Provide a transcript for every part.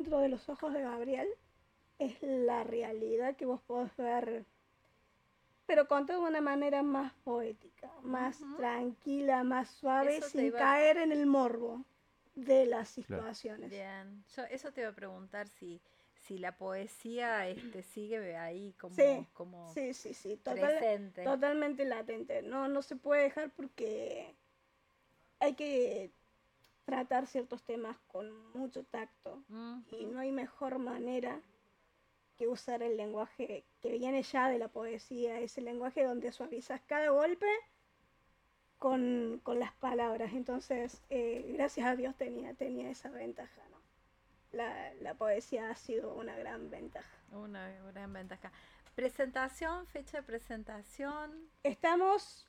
dentro de los ojos de Gabriel es la realidad que vos podés ver, pero contada de una manera más poética, más tranquila, más suave, Eso te sin iba, caer en el morbo de las Claro. situaciones. bien. Yo eso te iba a preguntar si la poesía sigue ahí Sí, como sí, presente. totalmente latente. No, no se puede dejar porque hay que tratar ciertos temas con mucho tacto y Ujú. no hay mejor manera que usar el lenguaje que viene ya de la poesía, ese lenguaje donde suavizas cada golpe con las palabras. Entonces, gracias a Dios tenía esa ventaja, ¿no? La poesía ha sido una gran ventaja. Una gran ventaja. Presentación, fecha de presentación. Estamos,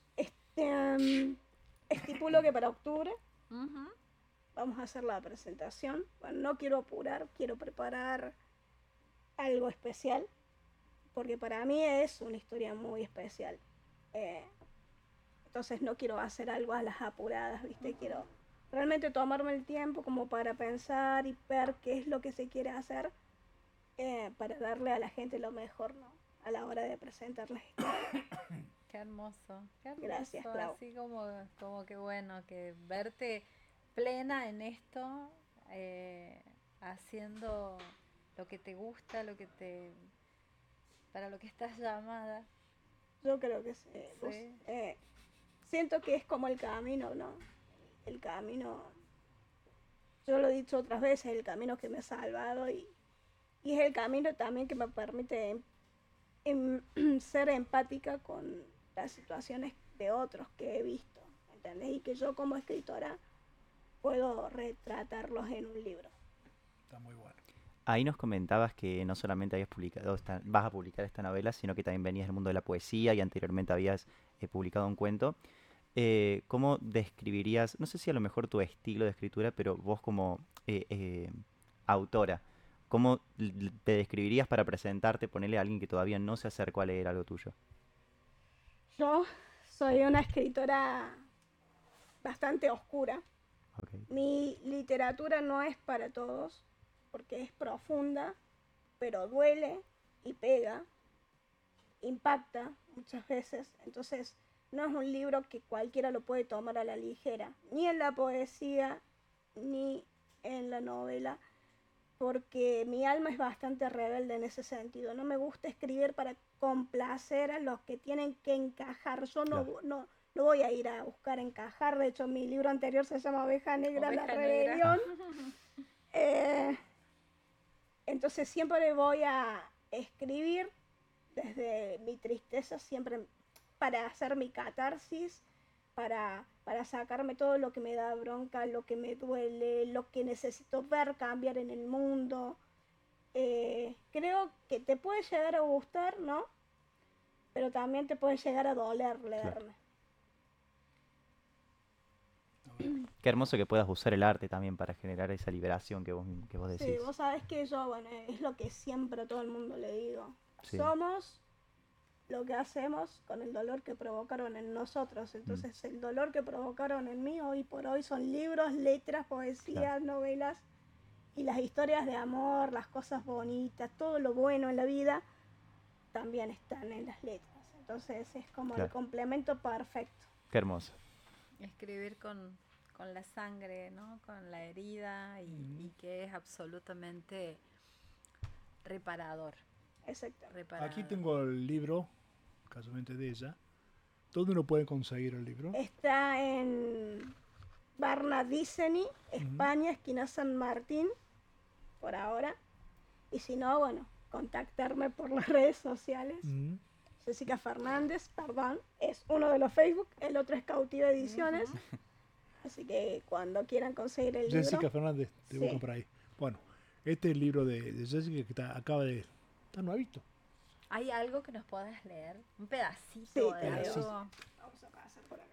estipulo que para octubre Ujú. vamos a hacer la presentación. Bueno, no quiero apurar, quiero preparar algo especial, porque para mí es una historia muy especial. Eh, entonces no quiero hacer algo a las apuradas, ¿viste? Quiero realmente tomarme el tiempo como para pensar y ver qué es lo que se quiere hacer para darle a la gente lo mejor, ¿no? A la hora de presentar las historias. Qué hermoso, qué Gracias, hermoso. Clau. Así como que bueno, que verte plena en esto, eh, haciendo lo que te gusta, para lo que estás llamada. Yo creo que vos, Sí. siento que es como el camino, ¿no? El camino, yo lo he dicho otras veces, el camino que me ha salvado y es el camino también que me permite ser empática con las situaciones de otros que he visto, ¿entendés? Y que yo como escritora puedo retratarlos en un libro. Está muy bueno. Ahí nos comentabas que no solamente habías publicado vas a publicar esta novela, sino que también venías del mundo de la poesía y anteriormente habías publicado un cuento. ¿Cómo describirías, no sé si a lo mejor tu estilo de escritura, pero vos como autora, cómo te describirías para presentarte, ponerle a alguien que todavía no se acercó a leer algo tuyo? Yo soy una escritora bastante oscura. Ok, Mi literatura no es para todos, porque es profunda, pero duele y pega, impacta muchas veces. Entonces, no es un libro que cualquiera lo puede tomar a la ligera, ni en la poesía, ni en la novela, porque mi alma es bastante rebelde en ese sentido. No me gusta escribir para complacer a los que tienen que encajar. Yo Claro. no voy a ir a buscar encajar. De hecho, mi libro anterior se llama Oveja Negra, La Oveja negra. Rebelión. Eh, entonces siempre voy a escribir desde mi tristeza, siempre para hacer mi catarsis, para sacarme todo lo que me da bronca, lo que me duele, lo que necesito ver cambiar en el mundo. Creo que te puede llegar a gustar, ¿no? Pero también te puede llegar a doler claro. leerme. A ver. Qué hermoso que puedas usar el arte también para generar esa liberación que vos Sí, decís. vos sabés que yo, bueno, es lo que siempre a todo el mundo le digo. Sí. Somos lo que hacemos con el dolor que provocaron en nosotros. Mm, Entonces, el dolor que provocaron en mí hoy por hoy son libros, letras, claro. poesías, novelas y las historias de amor, las cosas bonitas, todo lo bueno en la vida también están en las letras. Entonces, es como el Claro. complemento perfecto. Qué hermoso. Escribir con la sangre, ¿no? Con la herida y que es absolutamente reparador. Exactamente. Aquí Reparador. tengo el libro, casualmente de ella. ¿Dónde uno puede conseguir el libro? Está en Barnadiceni, Ujú. España, esquina San Martín, por ahora. Y si no, bueno, contactarme por las redes sociales. Ujú. Jessica Fernández, perdón, es uno de los Facebook, el otro es Cautiva Ediciones. Ujú. Así que cuando quieran conseguir el libro, Jessica Fernández, te buscan sí. por ahí. Bueno, este es el libro de Jessica que acaba de... Está nuevito. ¿Hay algo que nos puedas leer? ¿Un pedacito Sí, de te leo. Pedacito. algo? Vamos a pasar por acá.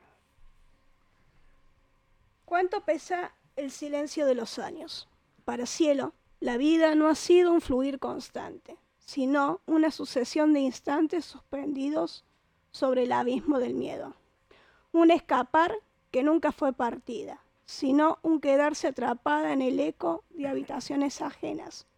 ¿Cuánto pesa el silencio de los años? Para Cielo, la vida no ha sido un fluir constante, sino una sucesión de instantes suspendidos sobre el abismo del miedo. Un escapar que nunca fue partida, sino un quedarse atrapada en el eco de habitaciones ajenas.